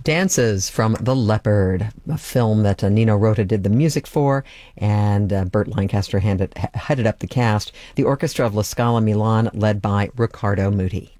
Dances from The Leopard, a film that Nino Rota did the music for, and Burt Lancaster headed up the cast. The orchestra of La Scala Milan, led by Riccardo Muti.